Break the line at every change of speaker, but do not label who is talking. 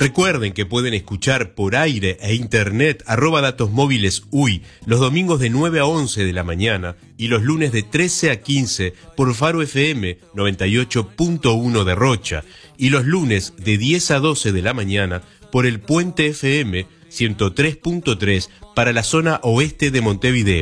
Recuerden que pueden escuchar por aire e internet @datos móviles UI los domingos de 9 a 11 de la mañana y los lunes de 13 a 15 por Faro FM 98.1 de Rocha y los lunes de 10 a 12 de la mañana por el Puente FM 103.3 para la zona oeste de Montevideo.